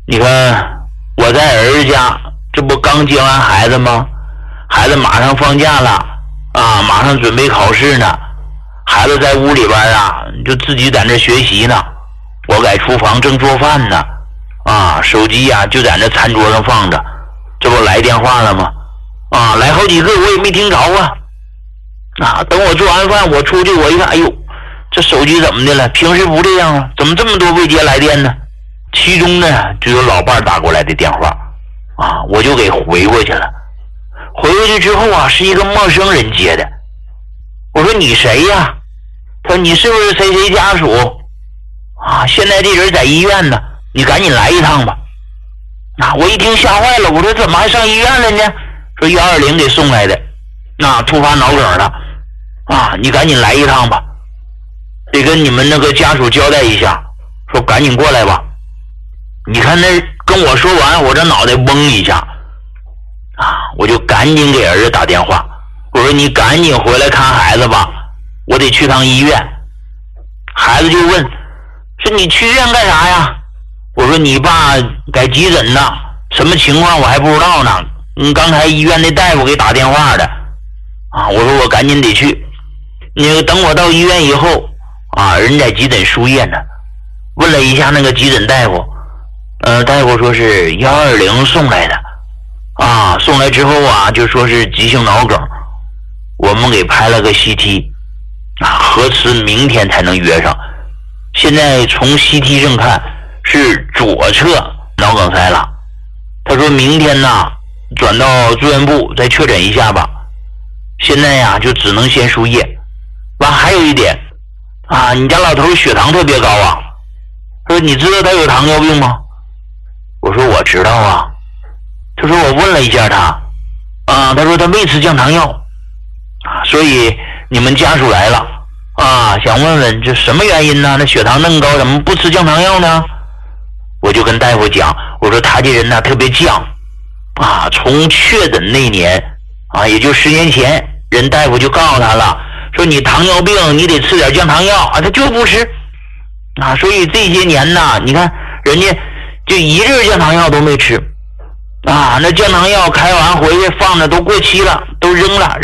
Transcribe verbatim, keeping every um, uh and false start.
你看我在儿子家，这不刚接完孩子吗？孩子马上放假了啊，马上准备考试呢。孩子在屋里边啊，就自己在那学习呢。我在厨房正做饭呢，啊，手机呀、啊、就在那餐桌上放着。这不来电话了吗？啊，来好几个，我也没听着啊。啊，等我做完饭，我出去，我一看，哎呦，这手机怎么的了？平时不这样啊，怎么这么多未接来电呢？其中呢，就有老伴打过来的电话，啊，我就给回过去了。回过去之后啊，是一个陌生人接的。我说你谁呀？他说你是不是谁谁家属？啊，现在这人在医院呢，你赶紧来一趟吧。啊，我一听吓坏了，我说怎么还上医院了呢？说幺二零给送来的，那、啊、突发脑梗了。啊，你赶紧来一趟吧，得跟你们那个家属交代一下，说赶紧过来吧。你看那跟我说完，我这脑袋嗡一下，啊，我就赶紧给儿子打电话，我说你赶紧回来看孩子吧，我得去趟医院。孩子就问，说你去医院干啥呀？我说你爸在急诊呢，什么情况我还不知道呢，你刚才医院的大夫给打电话的。啊，我说我赶紧得去。你等我到医院以后啊，人在急诊输液呢。问了一下那个急诊大夫，呃，大夫说是幺二零送来的，啊，送来之后啊，就说是急性脑梗，我们给拍了个 C T， 啊，核磁明天才能约上。现在从 C T 上看是左侧脑梗塞了。他说明天呢转到住院部再确诊一下吧。现在呀就只能先输液。完还有一点啊，你家老头血糖特别高啊。说你知道他有糖尿病吗？我说我知道啊。他说我问了一下他，啊，他说他没吃降糖药，啊，所以你们家属来了，啊，想问问这什么原因呢？那血糖那么高，怎么不吃降糖药呢？我就跟大夫讲，我说他这人呢特别犟，啊，从确诊那年，啊，也就十年前，人大夫就告诉他了，说你糖尿病你得吃点降糖药啊，他就不吃，啊，所以这些年呢，你看人家就一粒降糖药都没吃。啊，那降糖药开完回去放着都过期了，都扔了。